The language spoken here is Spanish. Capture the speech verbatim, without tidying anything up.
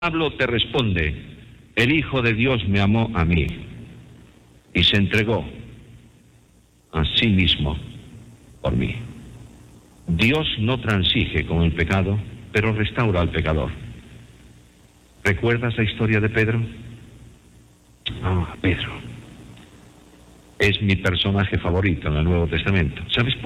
Pablo te responde: el Hijo de Dios me amó a mí y se entregó a sí mismo por mí. Dios no transige con el pecado, pero restaura al pecador. ¿Recuerdas la historia de Pedro? Ah, Pedro. Es mi personaje favorito en el Nuevo Testamento. ¿Sabes por qué?